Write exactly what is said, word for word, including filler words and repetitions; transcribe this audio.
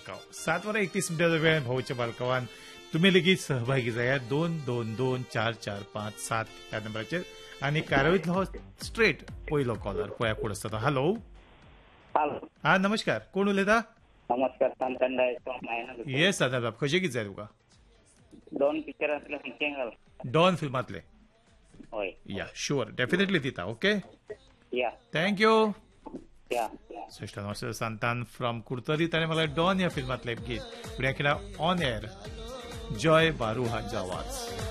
बालकाव सात वरा एकतीस मिनिटाचा वेळ भाऊच्या बालकावान तुम्ही लगेच सहभागी जाया दोन दोन दोन चार चार पाच सात ह्या नंबराचेर आणि कार्यावळीतलो हो स्ट्रेट पयलो कॉलर पळया कोण आसता तो. हॅलो हॅलो हा नमस्कार कोण उलयता? नमस्कार संतंडाय फ्रॉम येस दादा बाब कशें कितें जाय तुका? दोन पिक्चर असले खंयचे घाल डॉन फिल्मातले होय या शुअर डेफिनेटली दिता. ओके या थँक्यू. या श्रेष्ठ नमस्कार सांतान फ्रॉम कुर्तरी ताणें मला डॉन ह्या फिल्मातले गीत फुडें केला ऑन एअर जॉय बारू हांचो आवाज.